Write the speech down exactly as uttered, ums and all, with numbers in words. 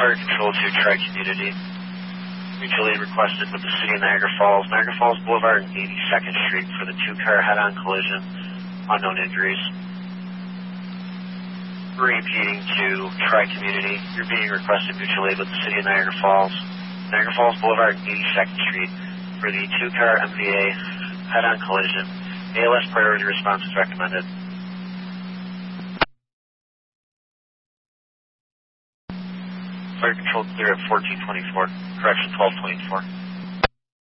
Fire Control to Tri-Community. Mutual aid requested with the City of Niagara Falls, Niagara Falls Boulevard and eighty-second Street for the two-car head-on collision. Unknown injuries. Repeating to Tri-Community. You're being requested mutual aid with the City of Niagara Falls, Niagara Falls Boulevard and eighty-second Street for the two-car M V A head-on collision. A L S priority response is recommended. Fire Control clear at fourteen twenty-four. Correction twelve twenty-four.